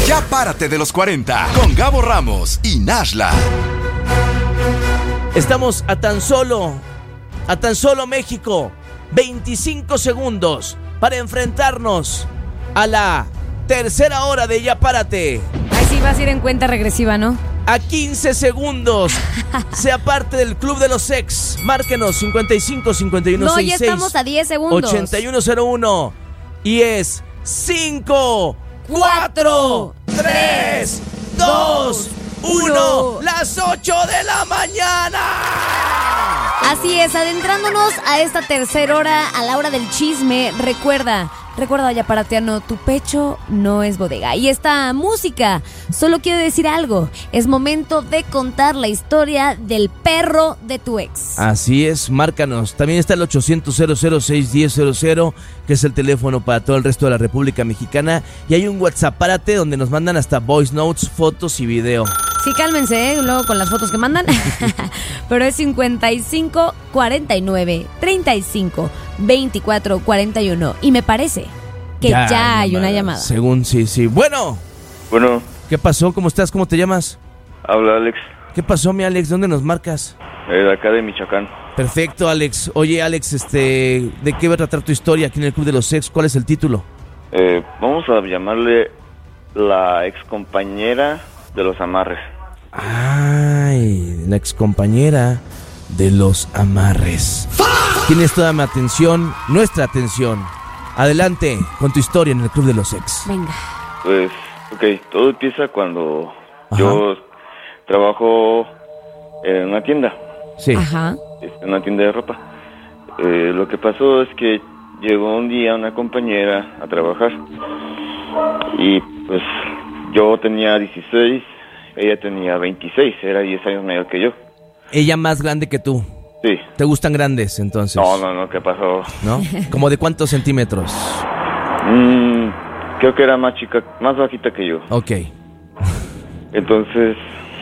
Ya párate de los 40 con Gabo Ramos y Nashla. Estamos a tan solo México, 25 segundos para enfrentarnos a la tercera hora de Ya Párate. Ahí sí vas a ir en cuenta regresiva, ¿no? A 15 segundos, sea parte del Club de los Ex. Márquenos 55 51 No, 66 ya estamos a 10 segundos. 8101. Y es 5, 4, 3, 2, 1. Las 8 de la mañana. Así es, adentrándonos a esta tercera hora, a la hora del chisme. Recuerda, Yaparateano, tu pecho no es bodega. Y esta música solo quiere decir algo. Es momento de contar la historia del perro de tu ex. Así es, márcanos. También está el 800-006-1000, que es el teléfono para todo el resto de la República Mexicana. Y hay un WhatsApp párate donde nos mandan hasta voice notes, fotos y video. Sí, cálmense, luego con las fotos que mandan. Pero es 55 49 35 24 41. Y me parece que ya hay una llamada. Según sí. Bueno, ¿qué pasó? ¿Cómo estás? ¿Cómo te llamas? Habla Alex, ¿Qué pasó, mi Alex? ¿Dónde nos marcas? de acá de Michoacán. Perfecto, Alex. Oye, Alex, ¿de qué va a tratar tu historia aquí en el Club de los Ex? ¿Cuál es el título? Vamos a llamarle la excompañera de los amarres. Ay, la excompañera de los amarres. Tienes toda mi atención, nuestra atención. Adelante con tu historia en el Club de los Ex. Venga. Pues, todo empieza cuando Ajá. yo trabajo en una tienda, Sí. Ajá. en una tienda de ropa. Lo que pasó es que llegó un día una compañera a trabajar y pues yo tenía 16, ella tenía 26, era 10 años mayor que yo. Ella más grande que tú. Sí. ¿Te gustan grandes, entonces? No, ¿qué pasó? ¿No? ¿Como de cuántos centímetros? Creo que era más chica, más bajita que yo. Ok. Entonces...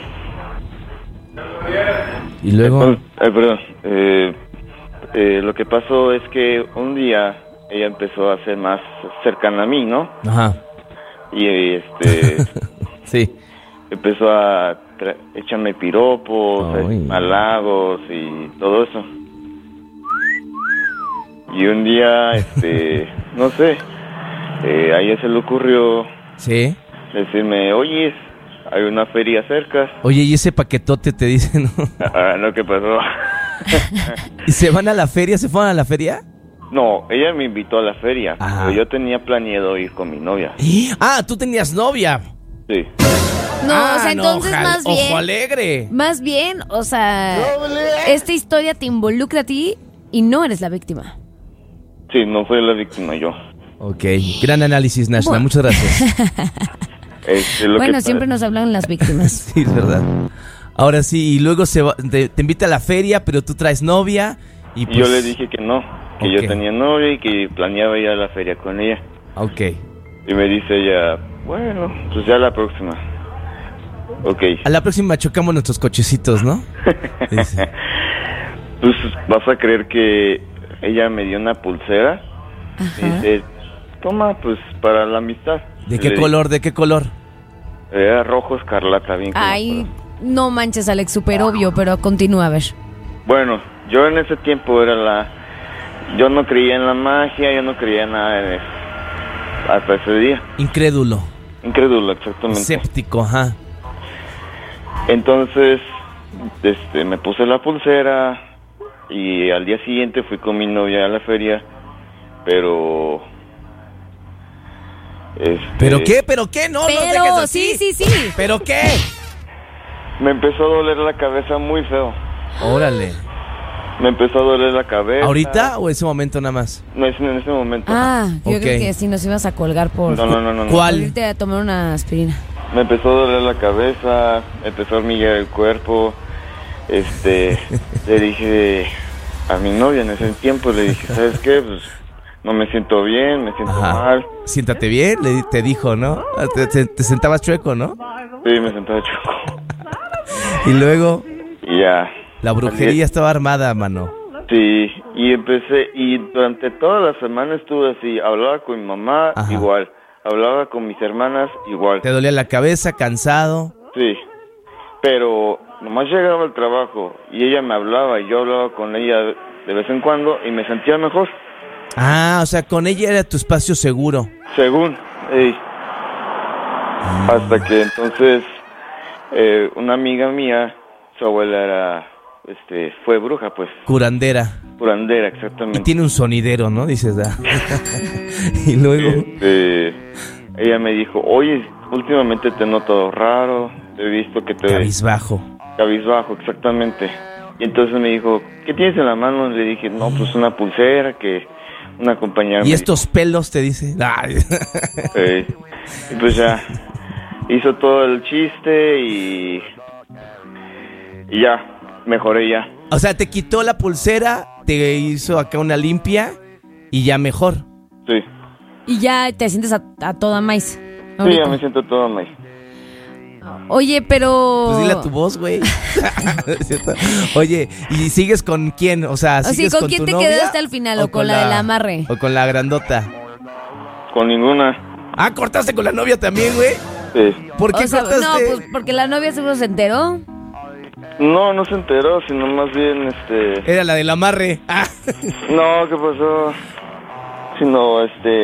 ¿Y luego? Lo que pasó es que un día ella empezó a ser más cercana a mí, ¿no? Ajá. Y Sí. empezó a echarme piropos, Ay. halagos y todo eso. Y un día, no sé, a ella se le ocurrió Sí. decirme, oye, hay una feria cerca. Oye, y ese paquetote te dice, ¿no? No, ¿qué pasó? ¿Y se van a la feria? ¿Se fueron a la feria? No, ella me invitó a la feria, Ajá. pero yo tenía planeado ir con mi novia. Ah, tú tenías novia. Sí. No, o sea, entonces más bien. Ojo alegre. Más bien, o sea, esta historia te involucra a ti y no eres la víctima. Sí, no fue la víctima yo. Ok, gran análisis, Nashla, Bueno. muchas gracias. Bueno, siempre nos hablan las víctimas. Sí, es verdad. Ahora sí, y luego te invita a la feria, pero tú traes novia y pues... yo le dije que no, que Ok. yo tenía novia y que planeaba ir a la feria con ella. Ok. Y me dice ella, bueno, pues ya la próxima. Ok. A la próxima chocamos nuestros cochecitos, ¿no? Dice. Pues vas a creer que ella me dio una pulsera. Ajá. Dice, toma, pues para la amistad. ¿De qué color? ¿De qué color? Era rojo escarlata, bien. que me Ay, acuerdo. no manches, Alex, súper obvio, pero continúa a ver. Bueno, yo en ese tiempo yo no creía en la magia, yo no creía en nada de eso. Hasta ese día. Incrédulo. Incrédulo, exactamente. Escéptico, ajá. Entonces, me puse la pulsera y al día siguiente fui con mi novia a la feria, pero... ¿Pero qué? ¿Pero qué? No, no dejes Pero, así. sí. ¿Pero qué? Me empezó a doler la cabeza muy feo. Órale. Me empezó a doler la cabeza. ¿Ahorita o ese momento nada más? No, es en ese momento. Ah, yo Ok. creo que sí nos ibas a colgar por No. ¿Cuál? irte a tomar una aspirina. Me empezó a doler la cabeza, me empezó a hormiguear el cuerpo. Le dije a mi novia en ese tiempo, le dije, ¿sabes qué? Pues no me siento bien, me siento Ajá. mal. Siéntate bien, te dijo, ¿no? Te sentabas chueco, ¿no? Sí, me sentaba choco. Y luego, Y ya. la brujería estaba armada, mano. Sí, y empecé, y durante toda la semana estuve así, hablaba con mi mamá, Ajá. igual, hablaba con mis hermanas igual. ¿Te dolía la cabeza, cansado? Sí, pero nomás llegaba al trabajo y ella me hablaba y yo hablaba con ella de vez en cuando y me sentía mejor. Ah, o sea, con ella era tu espacio seguro. Según, hasta que entonces una amiga mía, su abuela era, fue bruja, pues. Curandera. Curandera, exactamente. Y tiene un sonidero, ¿no? Dices, Y luego... ella me dijo, oye, últimamente te he notado raro, he visto que te... Cabizbajo. Cabizbajo, exactamente. Y entonces me dijo, ¿qué tienes en la mano? Le dije, no, pues una pulsera que una compañera... ¿Y estos pelos te dice? Y pues ya, hizo todo el chiste y ya, mejoré ya. O sea, te quitó la pulsera, te hizo acá una limpia y ya mejor. Sí. Y ya te sientes a toda maíz. Sí, ya me siento todo maíz. Oye, pero... Pues dile a tu voz, güey. Oye, ¿y sigues con quién? O sea, ¿sigues ¿con con quién tu te novia? quedaste al final o con la del amarre? ¿O con la grandota? Con ninguna. Ah, ¿cortaste con la novia también, güey? Sí. ¿Por qué cortaste? No, pues porque la novia seguro se enteró. No, no se enteró, sino más bien, Era la del amarre. No, ¿qué pasó? Sino,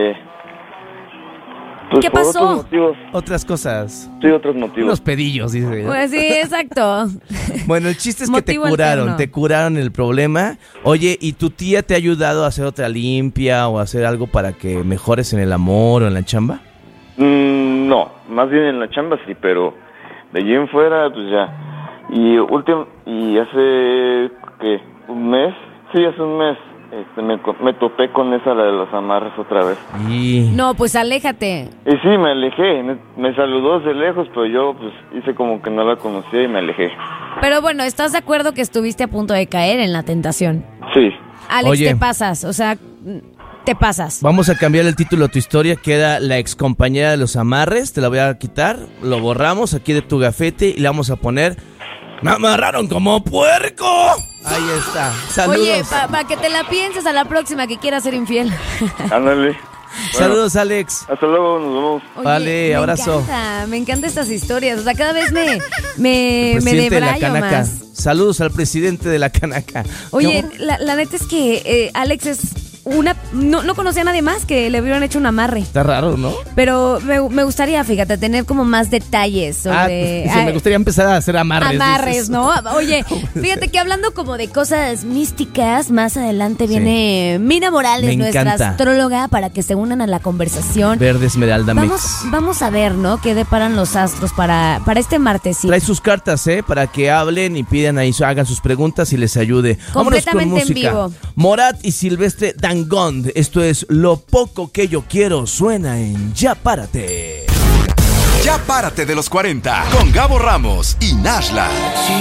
pues ¿qué por pasó? otros motivos. Otras cosas. Sí, otros motivos. Unos pedillos, dice. Pues sí, exacto. Bueno, el chiste es que te curaron el problema. Oye, ¿y tu tía te ha ayudado a hacer otra limpia o a hacer algo para que mejores en el amor o en la chamba? No, más bien en la chamba sí, pero de allí en fuera, pues ya. Y hace, ¿qué? ¿Un mes? Sí, hace un mes. Me topé con esa, la de los amarres otra vez. No, pues aléjate. Y sí, me alejé. Me saludó desde lejos, pero yo pues hice como que no la conocía y me alejé. Pero bueno, ¿estás de acuerdo que estuviste a punto de caer en la tentación? Sí. Alex, Oye, te pasas, o sea, te pasas. Vamos a cambiar el título de tu historia, que era la excompañera de los amarres. Te la voy a quitar, lo borramos aquí de tu gafete y le vamos a poner... ¡Me amarraron como puerco! Ahí está. Saludos. Oye, para que te la pienses a la próxima que quieras ser infiel. Ándale. Bueno, saludos, Alex. Hasta luego, nos vemos. Oye, Vale, abrazo. Me encantan estas historias. O sea, cada vez me Presidente de la debrayo Canaca. más. Saludos al presidente de la Canaca. Oye, la neta es que Alex es no conocía a nadie más que le hubieran hecho un amarre. Está raro, ¿no? Pero me gustaría, fíjate, tener como más detalles sobre... me gustaría empezar a hacer amarres. Amarres, ¿no? Oye, fíjate que hablando como de cosas místicas, más adelante viene Mina Morales, nuestra astróloga, para que se unan a la conversación. Verde Esmeralda Mix. Vamos a ver, ¿no? ¿Qué deparan los astros para este martesito? Trae sus cartas, para que hablen y pidan ahí, hagan sus preguntas y les ayude. Completamente Vámonos con música. en vivo. Morat y Silvestre Dangond. Esto es Lo Poco Que Yo Quiero. Suena en Ya Párate. Ya Párate de los 40 con Gabo Ramos y Nashla. Si